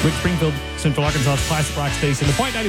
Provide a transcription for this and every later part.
Rick Springfield, Central Arkansas's classic rock station. The Point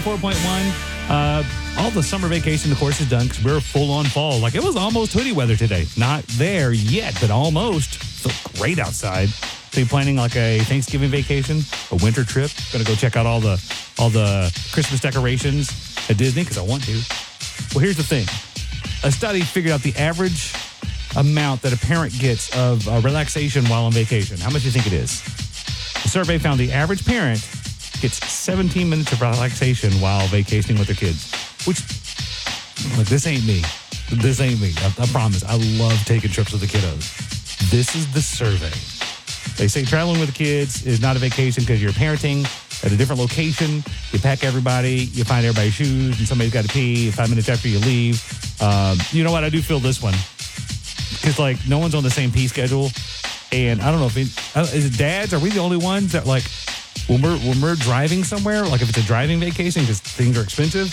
94.1. All the summer vacation, of course, is done because we're full on fall. Like, it was almost hoodie weather today. Not there yet, but almost. Felt great outside. So you're planning like a Thanksgiving vacation, a winter trip. Going to go check out all the Christmas decorations at Disney because I want to. Well, here's the thing. A study figured out the average amount that a parent gets of relaxation while on vacation. How much do you think it is? The survey found the average parent gets 17 minutes of relaxation while vacationing with their kids. Which, look, this ain't me. This ain't me. I promise. I love taking trips with the kiddos. This is the survey. They say traveling with the kids is not a vacation because you're parenting at a different location. You pack everybody. You find everybody's shoes, and somebody's got to pee 5 minutes after you leave. You know what? I do feel this one. Because, like, no one's on the same pee schedule. And I don't know if is it dads? Are we the only ones that, like, when we're driving somewhere, like if it's a driving vacation because things are expensive,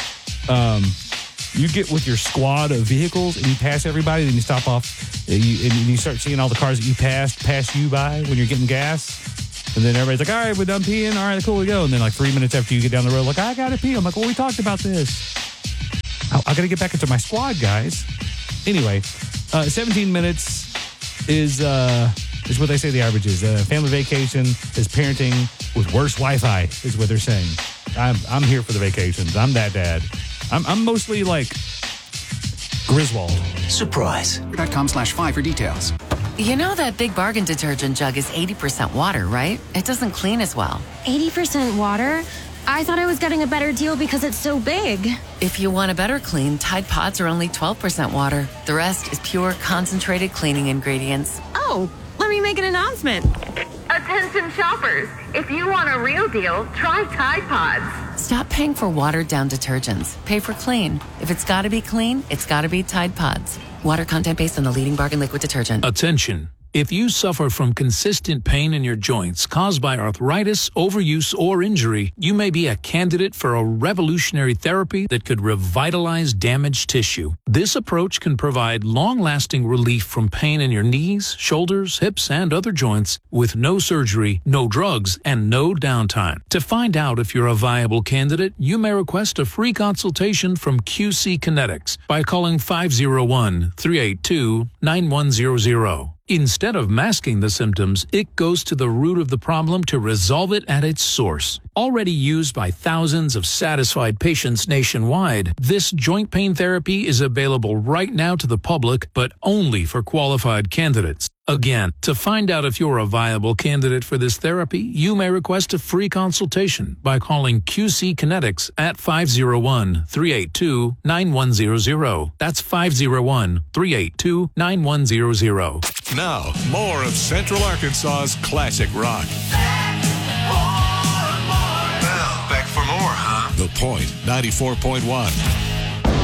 you get with your squad of vehicles and you pass everybody, then you stop off and you start seeing all the cars that you pass you by when you're getting gas. And then everybody's like, all right, we're done peeing. All right, cool, we go. And then like 3 minutes after you get down the road, like, I got to pee. I'm like, well, we talked about this. I got to get back into my squad, guys. Anyway, 17 minutes is what they say the average is. Family vacation is parenting with worse Wi-Fi is what they're saying. I'm here for the vacations. I'm that dad. I'm mostly like Griswold. Surprise.com/5 for details. You know that Big Bargain detergent jug is 80% water, right? It doesn't clean as well. 80% water? I thought I was getting a better deal because it's so big. If you want a better clean, Tide Pods are only 12% water. The rest is pure, concentrated cleaning ingredients. Oh, let me make an announcement. Attention shoppers, if you want a real deal, try Tide Pods. Stop paying for watered-down detergents. Pay for clean. If it's got to be clean, it's got to be Tide Pods. Water content based on the leading bargain liquid detergent. Attention. If you suffer from consistent pain in your joints caused by arthritis, overuse, or injury, you may be a candidate for a revolutionary therapy that could revitalize damaged tissue. This approach can provide long-lasting relief from pain in your knees, shoulders, hips, and other joints with no surgery, no drugs, and no downtime. To find out if you're a viable candidate, you may request a free consultation from QC Kinetics by calling 501-382-9100. Instead of masking the symptoms, it goes to the root of the problem to resolve it at its source. Already used by thousands of satisfied patients nationwide, this joint pain therapy is available right now to the public, but only for qualified candidates. Again, to find out if you're a viable candidate for this therapy, you may request a free consultation by calling QC Kinetics at 501-382-9100. That's 501-382-9100. Now, more of Central Arkansas's classic rock. Well, back for more, huh? The Point 94.1.